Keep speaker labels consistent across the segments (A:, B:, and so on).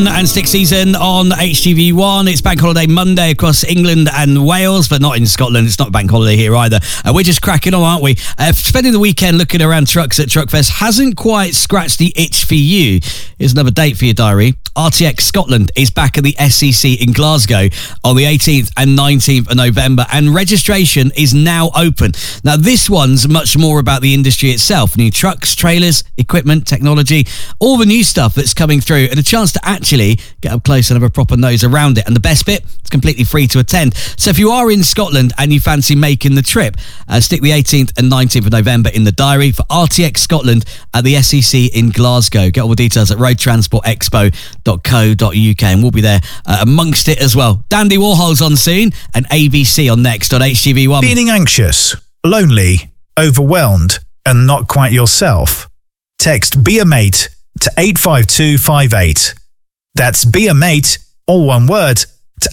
A: And Stick Season on HTV1. It's Bank Holiday Monday across England and Wales, but not in Scotland. It's not Bank Holiday here either. We're just cracking on, aren't we? Spending the weekend looking around trucks at Truckfest hasn't quite scratched the itch for you. Here's another date for your diary. RTX Scotland is back at the SEC in Glasgow on the 18th and 19th of November, and registration is now open. Now, this one's much more about the industry itself. New trucks, trailers, equipment, technology, all the new stuff that's coming through, and a chance to actually get up close and have a proper nose around it. And the best bit, it's completely free to attend. So if you are in Scotland and you fancy making the trip, stick the 18th and 19th of November in the diary for RTX Scotland at the SEC in Glasgow. Get all the details at roadtransportexpo.co.uk, and we'll be there amongst it as well. Dandy Warhol's on soon, and ABC on next on HTV1.
B: Feeling anxious, lonely, overwhelmed, and not quite yourself? Text Be A Mate to 85258. That's Be A Mate, all one word, to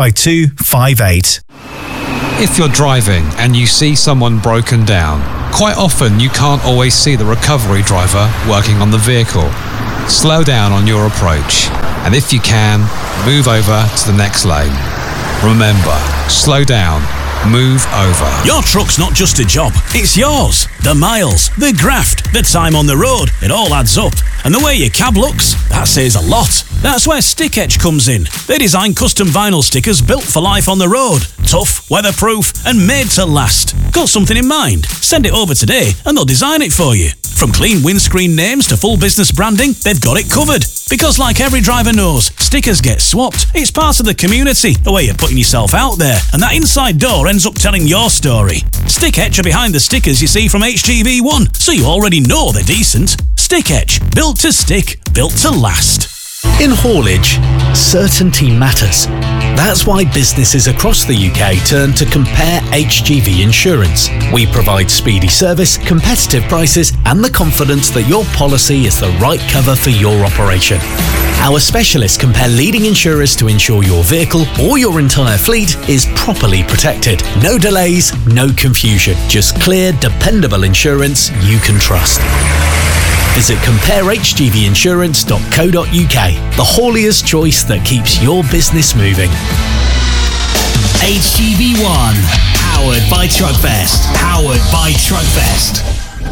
B: 85258.
C: If you're driving and you see someone broken down, quite often you can't always see the recovery driver working on the vehicle. Slow down on your approach, and if you can, move over to the next lane. Remember, slow down, move over.
D: Your truck's not just a job, it's yours. The miles, the graft, the time on the road, it all adds up. And the way your cab looks, that says a lot. That's where Stick Etch comes in. They design custom vinyl stickers built for life on the road. Tough, weatherproof, and made to last. Got something in mind? Send it over today and they'll design it for you. From clean windscreen names to full business branding, they've got it covered. Because like every driver knows, stickers get swapped. It's part of the community, a way of putting yourself out there. And that inside door ends up telling your story. Stick Etch are behind the stickers you see from HTV1, so you already know they're decent. Stick Etch, built to stick, built to last.
E: In haulage, certainty matters. That's why businesses across the UK turn to Compare HGV Insurance. We provide speedy service, competitive prices, and the confidence that your policy is the right cover for your operation. Our specialists compare leading insurers to ensure your vehicle or your entire fleet is properly protected. No delays, no confusion. Just clear, dependable insurance you can trust. Visit comparehgvinsurance.co.uk, the haulier's choice that keeps your business moving.
A: HTV1, powered by Truckfest. Powered by Truckfest.